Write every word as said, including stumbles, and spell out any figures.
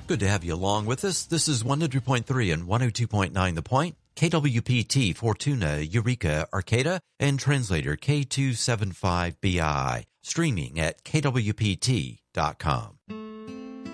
Good to have you along with us. This is one hundred point three and one oh two point nine The Point, K W P T, Fortuna, Eureka, Arcata, and translator K two seven five B I, streaming at K W P T dot com.